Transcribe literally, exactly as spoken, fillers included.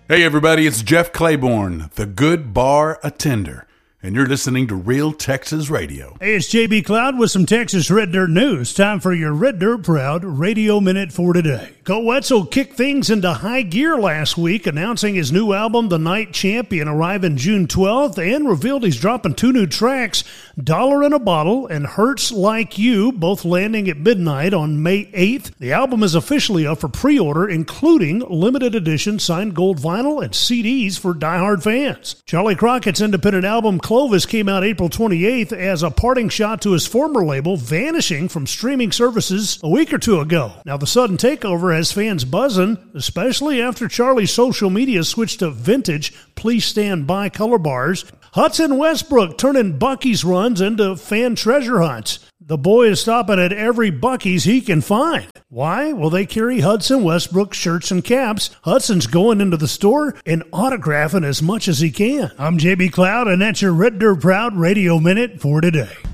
Hey everybody, it's Jeff Claiborne, the Good Bar Attender, and you're listening to Real Texas Radio. Hey, it's J B Cloud with some Texas Red Dirt news. Time for your Red Dirt Proud Radio Minute for today. Colt Wetzel kicked things into high gear last week, announcing his new album, The Night Champion, arriving June twelfth, and revealed he's dropping two new tracks, Dollar in a Bottle and Hurts Like You, both landing at midnight on May eighth. The album is officially up for pre-order, including limited edition signed gold vinyl and C Ds for diehard fans. Charlie Crockett's independent album, Clovis, came out April twenty-eighth as a parting shot to his former label, vanishing from streaming services a week or two ago. Now, the sudden takeover has fans buzzing, especially after Charlie's social media switched to vintage Please Stand By color bars. Hudson Westbrook turning Buc-ee's runs into fan treasure hunts. The boy is stopping at every Buc-ee's he can find. Why? Well, they carry Hudson Westbrook shirts and caps. Hudson's going into the store and autographing as much as he can. I'm J B Cloud, and that's your Red Dirt Proud Radio Minute for today.